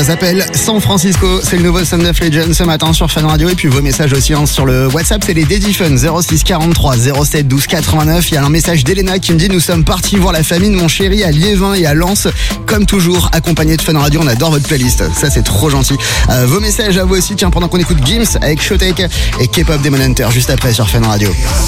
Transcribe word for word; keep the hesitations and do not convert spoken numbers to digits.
Ça s'appelle San Francisco. C'est le nouveau Sound of Legend ce matin sur Fun Radio. Et puis vos messages aussi hein, sur le WhatsApp, c'est les Daddy Fun zéro six quarante-trois zéro sept douze quatre-vingt-neuf. Il y a un message d'Elena qui me dit: nous sommes partis voir la famille de mon chéri à Liévin et à Lens. Comme toujours, accompagné de Fun Radio. On adore votre playlist. Ça, c'est trop gentil. Euh, vos messages à vous aussi. Tiens, pendant qu'on écoute Gims avec Showtech et K-pop Demon Hunter juste après sur Fun Radio.